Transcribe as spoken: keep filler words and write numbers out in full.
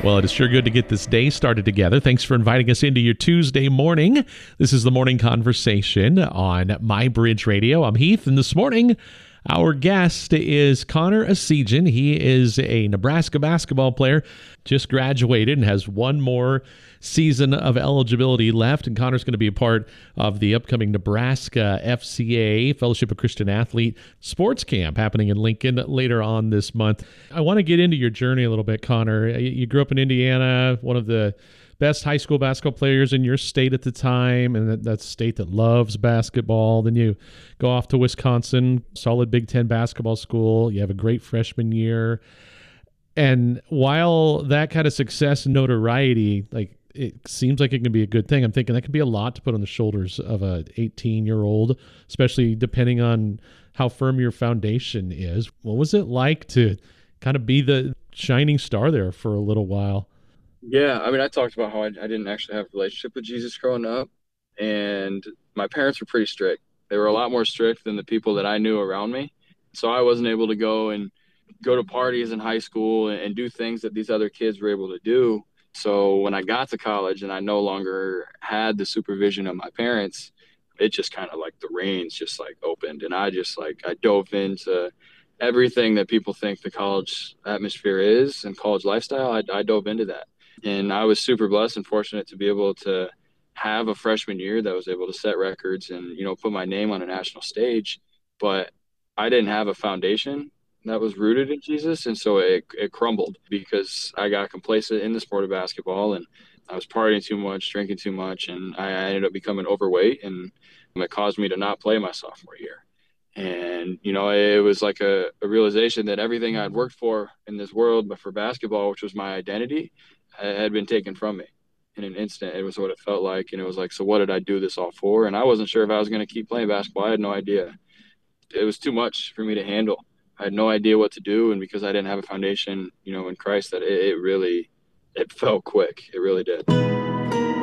Well, it is sure good to get this day started together. Thanks for inviting us into your Tuesday morning. This is the Morning Conversation on My Bridge Radio. I'm Heath, and this morning, our guest is Connor Essegian. He is a Nebraska basketball player, just graduated and has one more season of eligibility left. And Connor's going to be a part of the upcoming Nebraska F C A, Fellowship of Christian Athlete Sports Camp, happening in Lincoln later on this month. I want to get into your journey a little bit, Connor. You grew up in Indiana, one of the best high school basketball players in your state at the time, and that, that's a state that loves basketball. Then you go off to Wisconsin, solid Big Ten basketball school. You have a great freshman year. And while that kind of success and notoriety, like, it seems like it can be a good thing, I'm thinking that could be a lot to put on the shoulders of a eighteen-year-old, especially depending on how firm your foundation is. What was it like to kind of be the shining star there for a little while? Yeah, I mean, I talked about how I, I didn't actually have a relationship with Jesus growing up, and my parents were pretty strict. They were a lot more strict than the people that I knew around me. So I wasn't able to go and go to parties in high school and, and do things that these other kids were able to do. So when I got to college and I no longer had the supervision of my parents, it just kind of like the reins just like opened, and I just like I dove into everything that people think the college atmosphere is and college lifestyle. I, I dove into that. And I was super blessed and fortunate to be able to have a freshman year that was able to set records and, you know, put my name on a national stage. But I didn't have a foundation that was rooted in Jesus. And so it, it crumbled because I got complacent in the sport of basketball, and I was partying too much, drinking too much, and I, I ended up becoming overweight, and it caused me to not play my sophomore year. And, you know, it was like a, a realization that everything I'd worked for in this world, but for basketball, which was my identity, had been taken from me in an instant. It was what it felt like. And it was like, so what did I do this all for? And I wasn't sure if I was going to keep playing basketball. I had no idea. It was too much for me to handle. I had no idea what to do. And because I didn't have a foundation, you know, in Christ, that it, it really, it felt quick. It really did.